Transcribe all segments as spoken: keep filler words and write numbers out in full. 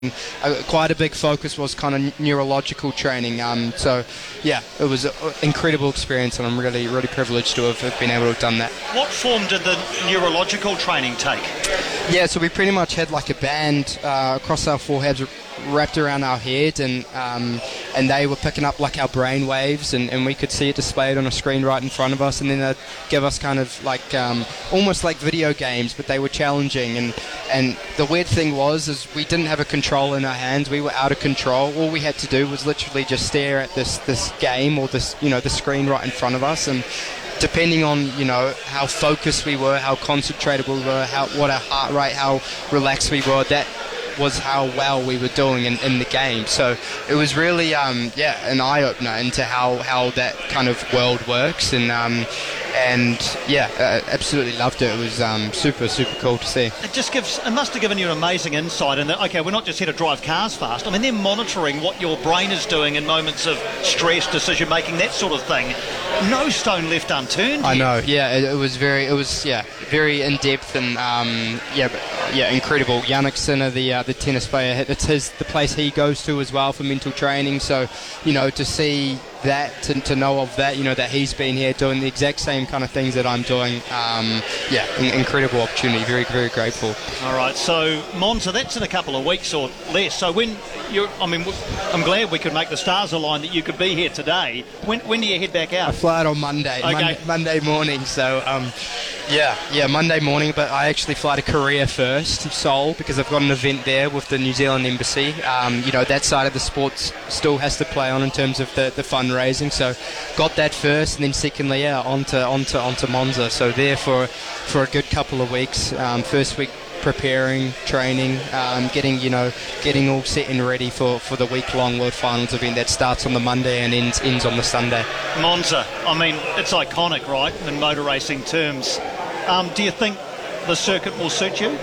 uh, quite a big focus was kind of neurological training. Um, so, yeah, it was an incredible experience, and I'm really, really privileged to have, have been able to have done that. What form did the neurological training take? Yeah, so we pretty much had like a band uh, across our foreheads wrapped around our head, and um, and they were picking up like our brain waves, and, and we could see it displayed on a screen right in front of us, and then they'd give us kind of like um, almost like video games, but they were challenging. And and the weird thing was is we didn't have a control in our hands. We were out of control. All we had to do was literally just stare at this this game or this, you know, the screen right in front of us, and depending on, you know, how focused we were, how concentrated we were, how what our heart rate, how relaxed we were, that was how well we were doing in, in the game. So it was really, um, yeah, an eye-opener into how, how that kind of world works, and um, and yeah, uh, absolutely loved it. It was um, super, super cool to see. It just gives, it must have given you an amazing insight in that, okay, we're not just here to drive cars fast. I mean, they're monitoring what your brain is doing in moments of stress, decision-making, that sort of thing. No stone left unturned. I here. know, yeah, it, it was very, it was, yeah, very in-depth, and um, yeah, but, yeah, incredible. Yannick Sinner, the uh, the tennis player, it's his the place he goes to as well for mental training. So, you know, to see that, to, to know of that, you know, that he's been here doing the exact same kind of things that I'm doing. Um, yeah, in, incredible opportunity. Very, very grateful. All right, so Monza, that's in a couple of weeks or less. So when you're, I mean, I'm glad we could make the stars align that you could be here today. When when do you head back out? I fly out on Monday, Okay. Monday, Monday morning. So, um, yeah, yeah, Monday morning. But I actually fly to Korea first, Seoul, because I've got an event there with the New Zealand Embassy. Um, you know, that side of the sports still has to play on in terms of the, the fundraising. So, got that first, and then secondly, yeah, onto onto onto Monza. So there for for a good couple of weeks. Um, first week preparing, training, um, getting you know, getting all set and ready for, for the week-long World Finals event that starts on the Monday and ends ends on the Sunday. Monza, I mean, it's iconic, right, in motor racing terms. Um, do you think the circuit will suit you?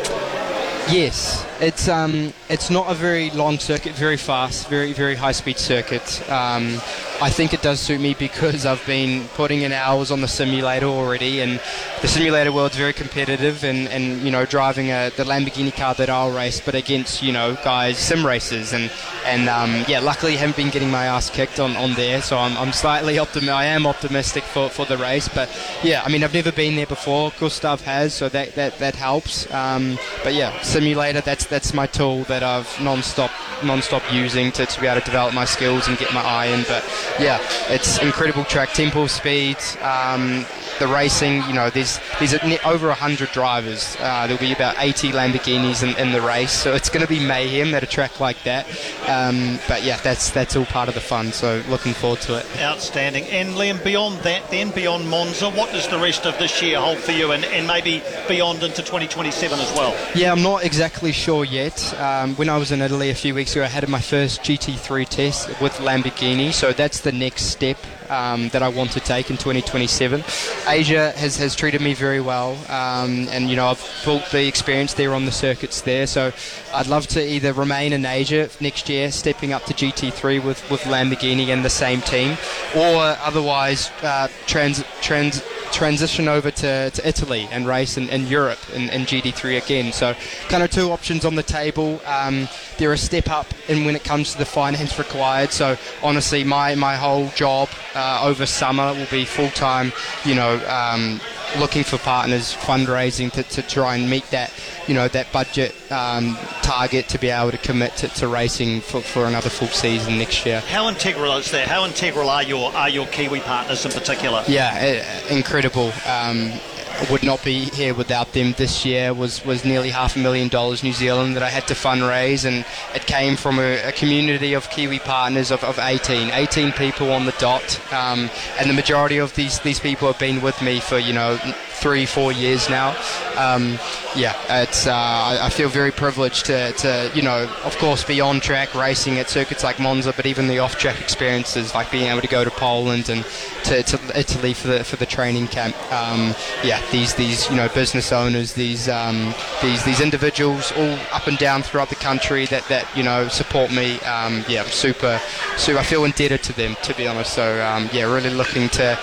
Yes, it's um, it's not a very long circuit, very fast, very very high speed circuit. Um, I think it does suit me because I've been putting in hours on the simulator already, and the simulator world's very competitive, and, and you know, driving a, the Lamborghini car that I'll race, but against, you know, guys, sim racers, and and um, yeah, luckily I haven't been getting my ass kicked on, on there, so I'm, I'm slightly optimi- I am optimistic for, for the race. But yeah, I mean, I've never been there before. Gustav has, so that that, that helps. Um, but yeah, simulator, that's that's my tool that I've non-stop non-stop using to, to be able to develop my skills and get my eye in. But yeah, it's incredible track, tempo speed, um, the racing, you know, there's there's a, over one hundred drivers. Uh, there'll be about eighty Lamborghinis in, in the race, so it's going to be mayhem at a track like that. Um, but yeah, that's that's all part of the fun, so looking forward to it. Outstanding. And Liam, beyond that then, beyond Monza, what does the rest of this year hold for you, and, and maybe beyond into twenty twenty-seven as well? Yeah, I'm not exactly sure yet. Um, when I was in Italy a few weeks ago, I had my first G T three test with Lamborghini, so that's the next step um, that I want to take in twenty twenty-seven. Asia has, has treated me very well, um, and you know, I've built the experience there on the circuits there, so I'd love to either remain in Asia next year, stepping up to G T three with, with Lamborghini and the same team, or otherwise uh, trans, trans, transition over to, to Italy and race in, in Europe in, in G T three again. So kind of two options on the table. Um, they're a step up in when it comes to the finance required, so honestly my, my whole job uh, over summer will be full-time, you know, um, looking for partners, fundraising to, to try and meet that, you know, that budget um, target to be able to commit to, to racing for, for another full season next year. How integral is that? How integral are your are your Kiwi partners in particular? Yeah, uh, incredible. Um, would not be here without them. This year was, was nearly half a million dollars New Zealand that I had to fundraise, and it came from a, a community of Kiwi partners of, of eighteen, eighteen people on the dot, um, and the majority of these, these people have been with me for, you know, three, four years now. Um, yeah, it's uh, I, I feel very privileged to, to, you know, of course, be on track racing at circuits like Monza, but even the off-track experiences, like being able to go to Poland and to, to Italy for the for the training camp. Um, yeah, these these you know business owners, these um, these these individuals, all up and down throughout the country that, that you know support me. Um, yeah, super, super. I feel indebted to them, to be honest. So um, yeah, really looking to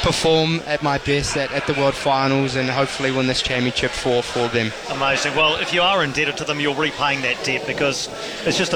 perform at my best at, at the World Finals and hopefully win this championship for, for them. Amazing. Well, if you are indebted to them, you're repaying that debt, because it's just